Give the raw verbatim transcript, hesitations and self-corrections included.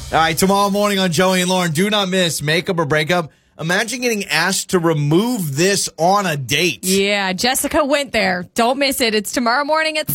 All right, tomorrow morning on Joey and Lauren, do not miss Makeup or Breakup. Imagine getting asked to remove this on a date. Yeah, Jessica went there. Don't miss it. It's tomorrow morning at